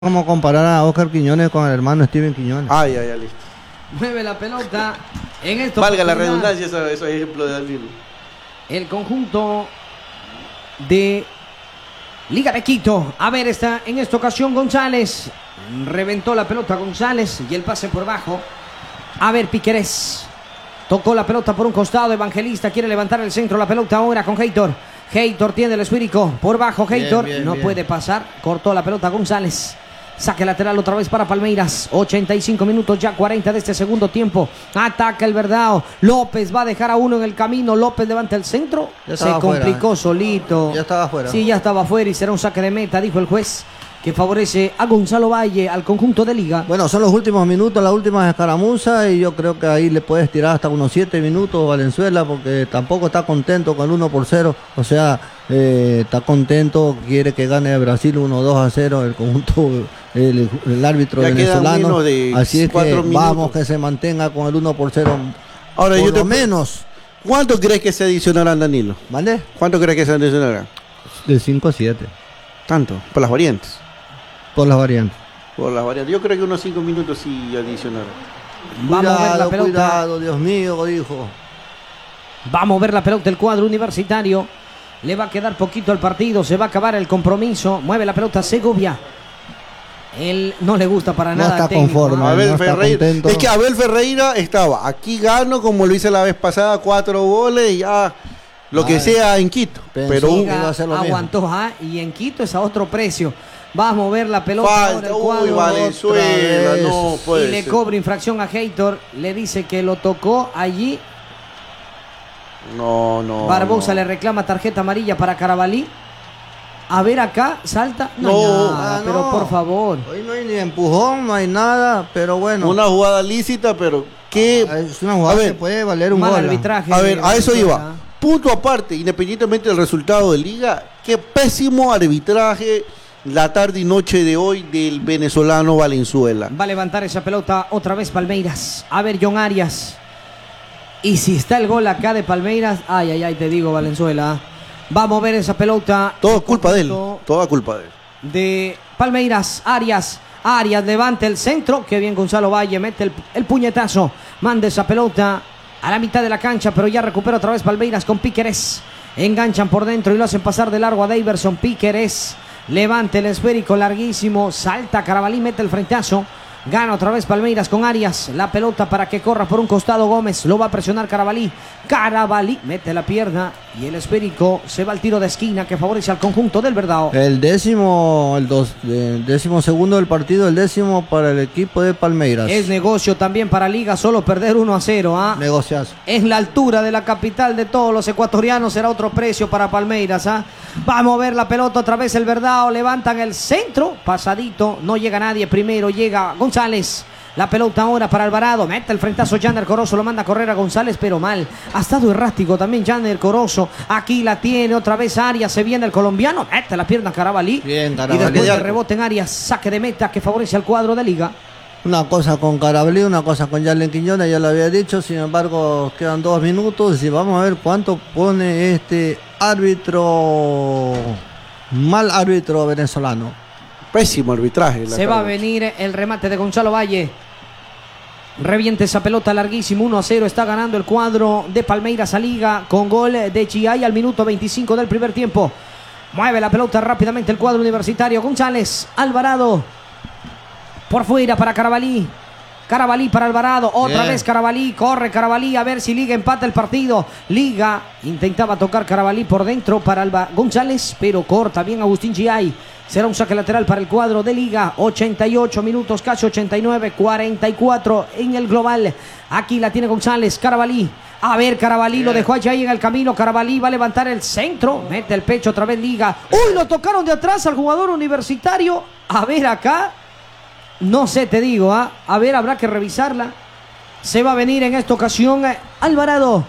Como comparar a Oscar Quiñones con el hermano Steven Quiñones. Ay, listo. Mueve la pelota en esto. Valga la redundancia, eso es ejemplo de David. El conjunto de Liga de Quito. A ver, está en esta ocasión González. Reventó la pelota González y el pase por bajo. A ver, Piquerés. Tocó la pelota por un costado. Evangelista quiere levantar el centro. La pelota ahora con Heitor. Heitor tiene el esférico por bajo. Heitor no puede pasar. Cortó la pelota González. Saque lateral otra vez para Palmeiras. 85 minutos, ya 40 de este segundo tiempo. Ataca el Verdao. López va a dejar a uno en el camino. López levanta el centro. Se complicó solito. Ya estaba afuera. Sí, ya estaba afuera y será un saque de meta, dijo el juez, que favorece a Gonzalo Valle, al conjunto de Liga. Bueno, son los últimos minutos, las últimas escaramuzas, y yo creo que ahí le puedes tirar hasta unos 7 minutos Valenzuela, porque tampoco está contento con el 1-0. O sea, está contento, quiere que gane Brasil 1-2-0 el conjunto, el árbitro ya venezolano. Así es que minutos. Vamos que se mantenga con el 1-0. Ahora por yo lo menos. ¿Cuánto crees que se adicionarán, Danilo? ¿Vale? ¿Cuánto crees que se adicionarán? De 5 a 7. Tanto, por las variantes. Por las variantes. Por las variantes. Yo creo que unos 5 minutos sí adicionarán. Vamos a ver la pelota. Cuidado, Dios mío, dijo. Vamos a ver la pelota del cuadro universitario. Le va a quedar poquito al partido. Se va a acabar el compromiso. Mueve la pelota Segovia. Él no le gusta para nada. No está conforme. Abel no Ferreira. está Es que Abel Ferreira estaba aquí gano, como lo hice la vez pasada, 4 goles y ya lo que sea en Quito. Pero Liga aguantó, y en Quito es a otro precio. Va a mover la pelota ahora el cuadro. Valenzuela, no puede y le ser. cobra infracción a Heitor. Le dice que lo tocó allí. No. Barbosa le reclama tarjeta amarilla para Carabalí. A ver acá, salta. Pero por favor. Hoy no hay ni empujón, no hay nada, pero bueno. Una jugada lícita, pero que es una jugada que puede valer un mal gol. arbitraje. A ver, a eso iba. Punto aparte, independientemente del resultado de Liga, qué pésimo arbitraje la tarde y noche de hoy del venezolano Valenzuela. Va a levantar esa pelota otra vez Palmeiras. A ver, John Arias. Y si está el gol acá de Palmeiras, ay, te digo, Valenzuela. Va a mover esa pelota. Todo culpa de él. Toda culpa de él. De Palmeiras, Arias levanta el centro. Qué bien Gonzalo Valle, mete el puñetazo. Manda esa pelota a la mitad de la cancha, pero ya recupera otra vez Palmeiras con Piquerés. Enganchan por dentro y lo hacen pasar de largo a Daverson. Piquerés levanta el esférico larguísimo. Salta Carabalí, mete el frentazo. Gana otra vez Palmeiras con Arias. La pelota para que corra por un costado Gómez. Lo va a presionar Carabalí. Carabalí mete la pierna y el esférico se va al tiro de esquina que favorece al conjunto del Verdao. El décimo segundo del partido, el décimo para el equipo de Palmeiras. Es negocio también para Liga, solo perder 1-0. Negociazo. En la altura de la capital de todos los ecuatorianos será otro precio para Palmeiras. Va a mover la pelota otra vez el Verdao. Levantan el centro, pasadito, no llega nadie. Primero llega González. La pelota ahora para Alvarado. Mete el frentazo Jander Corozo. Lo manda a correr a González, pero mal. Ha estado errático también Jander Corozo. Aquí la tiene otra vez Arias. Se viene el colombiano. Mete la pierna Carabalí. Bien, Carabalí. Y después de rebote en Arias. Saque de meta que favorece al cuadro de Liga. Una cosa con Carabalí, una cosa con Jalen Quiñones, ya lo había dicho. Sin embargo, quedan 2 minutos y vamos a ver cuánto pone este árbitro. Mal árbitro venezolano. Pésimo arbitraje. Se va a venir el remate de Gonzalo Valle. Reviente esa pelota larguísimo. 1-0 está ganando el cuadro de Palmeiras a Liga con gol de Chiay al minuto 25 del primer tiempo. Mueve la pelota rápidamente el cuadro universitario. González, Alvarado. Por fuera para Carabalí. Carabalí para Alvarado. Otra vez Carabalí. Corre Carabalí a ver si Liga empata el partido. Liga intentaba tocar Carabalí por dentro para González, pero corta bien Agustín Chiay. Será un saque lateral para el cuadro de Liga. 88 minutos, casi 89, 44 en el global. Aquí la tiene González, Carabalí. A ver, Carabalí lo dejó allá en el camino. Carabalí va a levantar el centro. Mete el pecho otra vez Liga. ¡Uy! Lo tocaron de atrás al jugador universitario. A ver acá. No sé, te digo, A ver, habrá que revisarla. Se va a venir en esta ocasión Alvarado.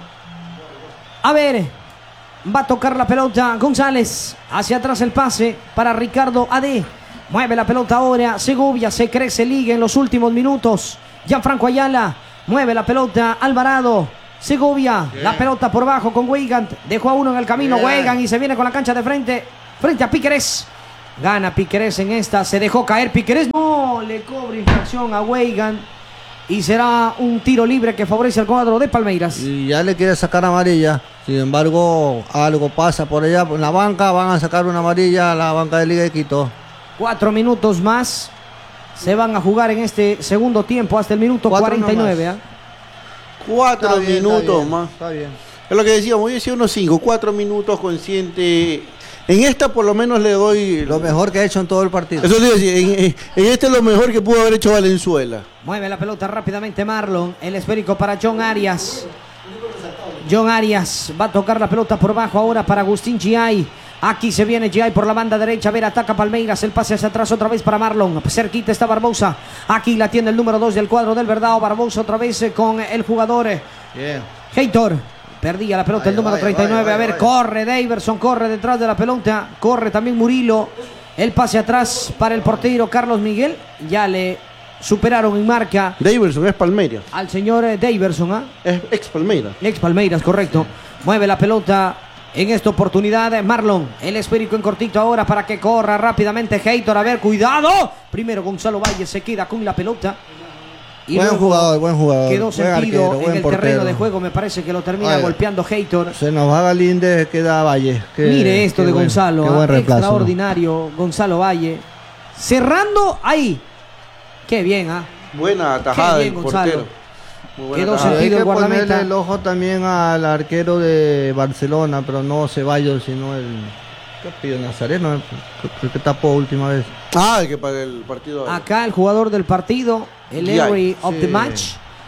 A ver. Va a tocar la pelota González. Hacia atrás el pase para Ricardo AD. Mueve la pelota ahora Segovia. Se crece Liga en los últimos minutos. Gianfranco Ayala. Mueve la pelota Alvarado. Segovia. La pelota por bajo con Weigand. Dejó a uno en el camino Weigand y se viene con la cancha de frente. Frente a Piquerés. Gana Piquerés en esta. Se dejó caer Piquerés. No, le cobra infracción a Weigand. Y será un tiro libre que favorece al cuadro de Palmeiras. Y ya le quiere sacar amarilla. Sin embargo, algo pasa por allá. En la banca van a sacar una amarilla a la banca de Liga de Quito. 4 minutos más se van a jugar en este segundo tiempo hasta el minuto 49. ¿eh? 4 minutos más. Está bien. Es lo que decíamos, yo decía unos 5, 4 minutos consciente. En esta por lo menos le doy lo mejor que ha hecho en todo el partido. Eso le decía, en este es lo mejor que pudo haber hecho Valenzuela. Mueve la pelota rápidamente Marlon. El esférico para John Arias. John Arias va a tocar la pelota por bajo ahora para Agustín Giai. Aquí se viene Giai por la banda derecha. A ver, ataca Palmeiras. El pase hacia atrás otra vez para Marlon. Cerquita está Barbosa. Aquí la tiene el número 2 del cuadro del Verdao. Barbosa otra vez con el jugador Heitor. Perdía la pelota el número 39. A ver, corre Daverson, corre detrás de la pelota. Corre también Murilo. El pase atrás para el portero Carlos Miguel. Ya le superaron en marca. Daverson es Palmeiras. Al señor Daverson. Es ex Palmeiras. Ex Palmeiras, correcto. Mueve la pelota en esta oportunidad Marlon. El esférico en cortito ahora para que corra rápidamente Heitor. A ver, cuidado. Primero Gonzalo Valle se queda con la pelota. Y buen jugador. Quedó buen sentido arquero, en buen el portero. terreno de juego. Me parece que lo termina golpeando Heitor. Se nos va Galíndez, queda Valle. Mire esto de Gonzalo. Qué buen reemplazo, extraordinario, ¿no? Gonzalo Valle. Cerrando ahí. Qué bien, ¿ah? Buena atajada del portero. Quedó Hay sentido que el guardameta. ponerle el ojo también al arquero de Barcelona, pero no Ceballos, sino el Capillo Nazareno, el que tapó última vez. Ah, el que para el partido. Acá el jugador del partido, el Giai. héroe of the match,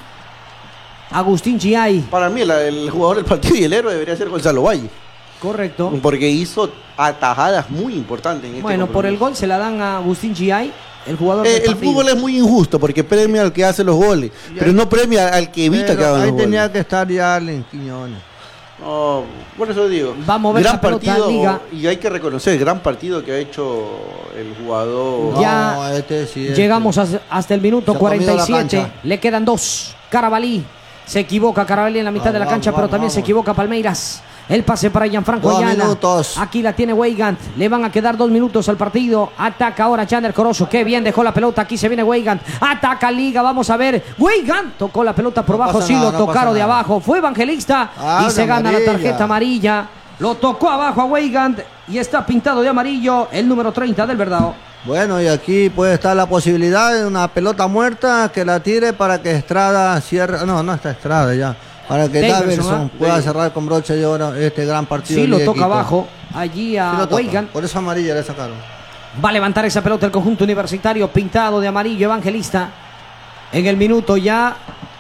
Agustín Giai. Para mí el jugador del partido y el héroe debería ser Gonzalo Valle. Correcto. Porque hizo atajadas muy importantes en este Bueno, por el gol se la dan a Agustín Giai, el jugador del el partido. fútbol es muy injusto porque premia al que hace los goles, pero no premia al que evita Pero que hagan ahí los tenía goles. que estar ya Allen Quiñones. No, por eso digo, Va a mover gran la pelota partido, Liga. y hay que reconocer el gran partido que ha hecho el jugador. Ya No, sí, llegamos hasta el minuto Se ha comido la 47. cancha. Le quedan 2. Carabalí. Se equivoca Carabalí en la mitad de la cancha, pero también se equivoca Palmeiras. El pase para Gianfranco 2 Ayala. minutos. Aquí la tiene Weigand. Le van a quedar 2 minutos al partido. Ataca ahora Chander Corozo. Qué bien dejó la pelota. Aquí se viene Weigand. Ataca Liga. Vamos a ver. Weigand tocó la pelota por No bajo. pasa Sí, nada, lo no tocaron pasa de nada. abajo. Fue Evangelista y se de gana la amarilla. tarjeta amarilla. Lo tocó abajo a Weigand y está pintado de amarillo el número 30 del Verdao. Bueno, y aquí puede estar la posibilidad de una pelota muerta que la tire para que Estrada cierre. No, no está Estrada ya. Para que Daverson pueda cerrar con broche de oro este gran partido. Sí, de lo Liga de toca Quito. abajo. Allí a Sí lo toca. Weigand. Por eso amarilla le sacaron. Va a levantar esa pelota el conjunto universitario pintado de amarillo Evangelista. En el minuto ya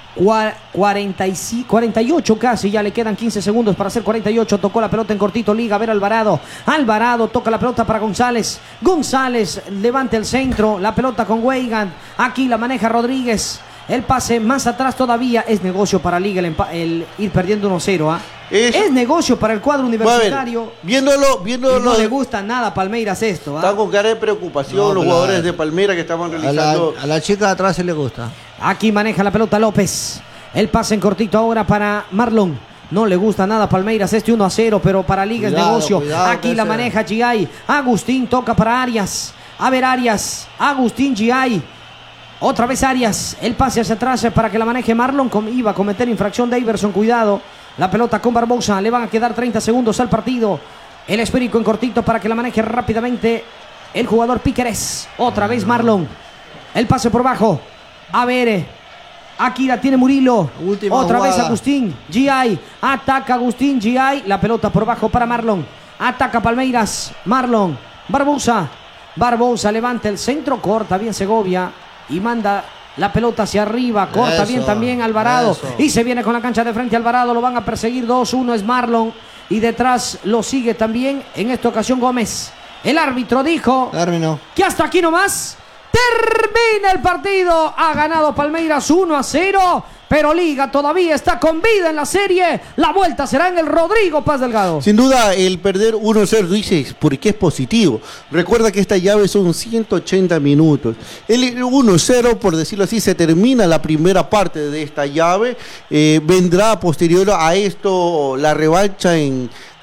48 casi, ya le quedan 15 segundos para hacer 48. Tocó la pelota en cortito Liga, a ver Alvarado. Alvarado toca la pelota para González. González levanta el centro, la pelota con Weigand. Aquí la maneja Rodríguez. El pase más atrás todavía es negocio para Liga el ir perdiendo 1-0. Es negocio para el cuadro universitario. Viéndolo, no le gusta nada a Palmeiras esto. Están con cara de preocupación los jugadores de Palmeiras que estaban realizando. A la chica de atrás se le gusta. Aquí maneja la pelota López. El pase en cortito ahora para Marlon. No le gusta nada a Palmeiras este 1-0, pero para Liga es negocio. Aquí la maneja Giai. Agustín toca para Arias. A ver Arias. Agustín Giai. Otra vez Arias. El pase hacia atrás para que la maneje Marlon. Iba a cometer infracción Daverson. Cuidado. La pelota con Barbosa. Le van a quedar 30 segundos al partido. El esférico en cortito para que la maneje rápidamente el jugador Piquerés. Otra vez Marlon. El pase por bajo. A ver. Aquí la tiene Murilo. Otra vez Agustín Giai. Ataca Agustín Giai. La pelota por bajo para Marlon. Ataca Palmeiras. Marlon. Barbosa. Barbosa levanta el centro. Corta bien Segovia. Y manda la pelota hacia arriba. Corta bien también Alvarado. Y se viene con la cancha de frente Alvarado. Lo van a perseguir 2-1. Es Marlon. Y detrás lo sigue también en esta ocasión Gómez. El árbitro dijo que hasta aquí nomás. Termina el partido. Ha ganado Palmeiras 1-0. Pero Liga todavía está con vida en la serie. La vuelta será en el Rodrigo Paz Delgado. Sin duda, el perder 1-0, dices, porque es positivo. Recuerda que esta llave son 180 minutos. El 1-0, por decirlo así, se termina la primera parte de esta llave. Vendrá posterior a esto la revancha en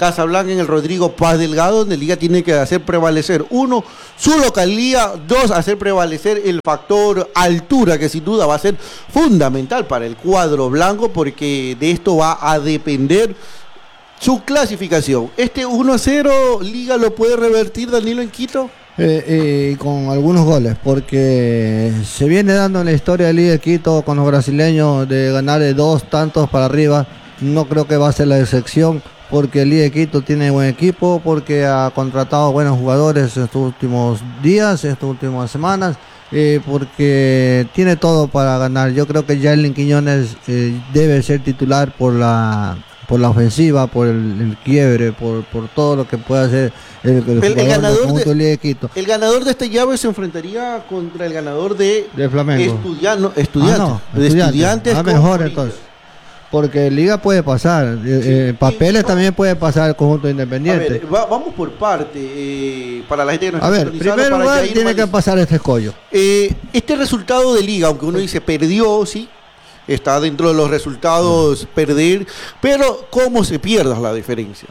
Casablanca en el Rodrigo Paz Delgado, donde Liga tiene que hacer prevalecer, uno, su localía, dos, hacer prevalecer el factor altura, que sin duda va a ser fundamental para el cuadro blanco, porque de esto va a depender su clasificación. Este 1-0, Liga lo puede revertir, Danilo, en Quito. Con algunos goles, porque se viene dando en la historia de Liga de Quito con los brasileños de ganar de 2 tantos para arriba. No creo que va a ser la excepción, porque Liga de Quito tiene buen equipo, porque ha contratado buenos jugadores en estos últimos días, en estas últimas semanas, porque tiene todo para ganar. Yo creo que Jailin Quiñones debe ser titular por la ofensiva, por el quiebre, por todo lo que puede hacer el ganador de Liga de Quito. El ganador de esta llave se enfrentaría contra el ganador de Flamengo. Estudiantes. Mejor entonces. Porque Liga puede pasar, papeles también puede pasar el conjunto independiente. A ver, vamos por parte, para la gente que nos está sintonizando. Primero lugar tiene que pasar este escollo. Este resultado de Liga, aunque uno dice perdió, sí, está dentro de los resultados perder, pero ¿cómo se pierda la diferencia?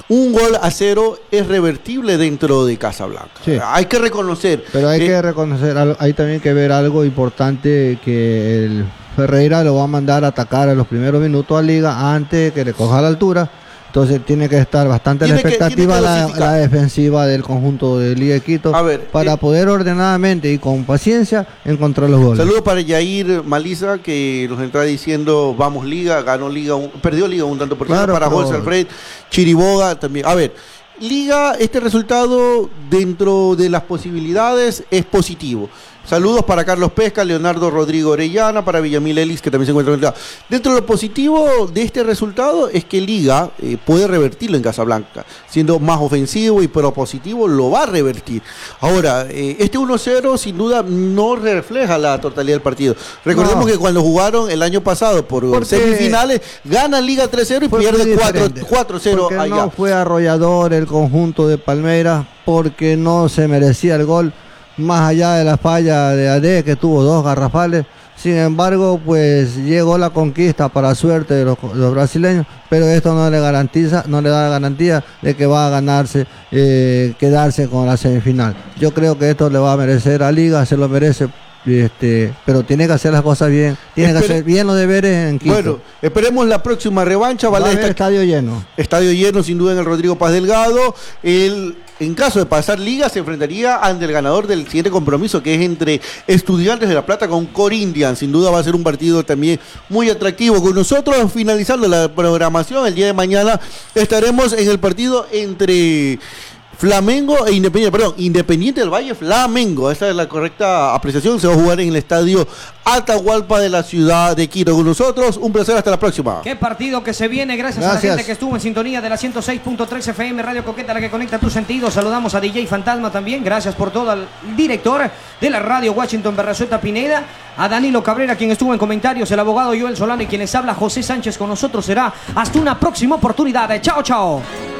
1-0 es revertible dentro de Casablanca. Sí. Hay que reconocer. Pero hay también que ver algo importante, que el Ferreira lo va a mandar a atacar a los primeros minutos a Liga antes que le coja la altura. Entonces tiene que estar bastante la expectativa la defensiva del conjunto de Liga de Quito, para poder ordenadamente y con paciencia encontrar los goles. Saludos para Yair Maliza, que nos entra diciendo vamos Liga, ganó Liga, perdió Liga un tanto por ciento, para José Alfred Chiriboga también. A ver, Liga, este resultado dentro de las posibilidades es positivo. Saludos para Carlos Pesca, Leonardo Rodrigo Orellana, para Villamil Ellis, que también se encuentra conectado. Dentro de lo positivo de este resultado es que Liga puede revertirlo en Casablanca, siendo más ofensivo y propositivo lo va a revertir. Ahora, este 1-0 sin duda no refleja la totalidad del partido. Recordemos que cuando jugaron el año pasado por semifinales, gana Liga 3-0 y pierde 4-0 allá. No fue arrollador el conjunto de Palmeiras, porque no se merecía el gol. Más allá de la falla de AD, que tuvo 2 garrafales, sin embargo, pues llegó la conquista para suerte de los brasileños, pero esto no le da garantía de que va a quedarse con la semifinal. Yo creo que esto le va a merecer a Liga, se lo merece. Pero tiene que hacer las cosas bien, tiene que hacer bien los deberes en Quito. Bueno, esperemos la próxima revancha. Va a haber estadio lleno. Estadio lleno, sin duda, en el Rodrigo Paz Delgado. En caso de pasar Liga, se enfrentaría ante el ganador del siguiente compromiso, que es entre Estudiantes de La Plata con Corinthians. Sin duda va a ser un partido también muy atractivo. Con nosotros, finalizando la programación, el día de mañana estaremos en el partido entre Flamengo e Independiente del Valle, Flamengo. Esa es la correcta apreciación. Se va a jugar en el estadio Atahualpa de la ciudad de Quito. Con nosotros, un placer, hasta la próxima. Qué partido que se viene, gracias a la gente que estuvo en sintonía de la 106.3 FM, Radio Coqueta, la que conecta tus sentidos. Saludamos a DJ Fantasma también, gracias por todo, al director de la radio Washington Berrazueta Pineda, a Danilo Cabrera, quien estuvo en comentarios, el abogado Joel Solano, y quienes habla José Sánchez con nosotros. Será hasta una próxima oportunidad. Chao, chao.